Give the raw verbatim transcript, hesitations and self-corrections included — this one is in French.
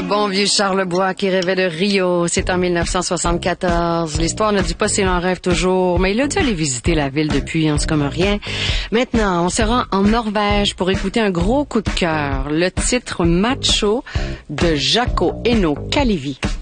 bon vieux Charlebois qui rêvait de Rio. C'est en mille neuf cent soixante-quatorze. L'histoire ne dit pas s'il en rêve toujours, mais il a dû aller visiter la ville depuis, hein, c'est comme rien. Maintenant, on se rend en Norvège pour écouter un gros coup de cœur. Le titre Macho de Jaakko Eno Kalevi.